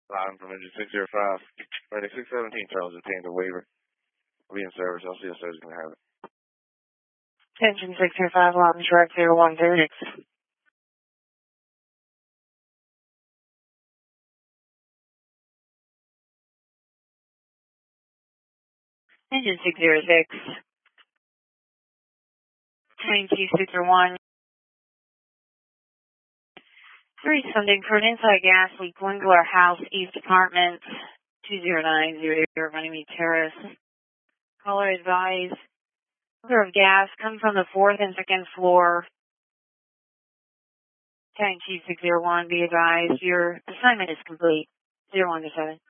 Line from engine 605. Ready 617, Charles obtained a waiver. Will be in service. I'll see if Sarah's going to have it. Engine 605, Lobby Track 0136. Engine 606. Train 2601. 3 sending for an inside gas leak, Glenglar House, East Apartment, 20900, Runnymede Terrace. Caller advised, odor of gas coming from the 4th and 2nd floor. Tank G601, be advised, your assignment is complete. 01 to 7.